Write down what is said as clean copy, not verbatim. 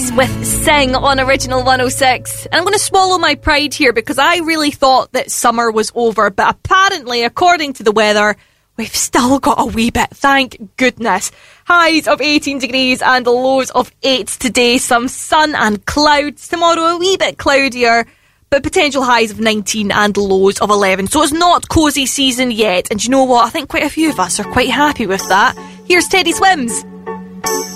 With Sing on Original 106. And I'm going to swallow my pride here because I really thought that summer was over, but apparently, according to the weather, we've still got a wee bit, thank goodness. Highs of 18 degrees and lows of 8 today. Some sun and clouds. Tomorrow a wee bit cloudier, but potential highs of 19 and lows of 11. So it's not cosy season yet. And you know what? I think quite a few of us are quite happy with that. Here's Teddy Swims.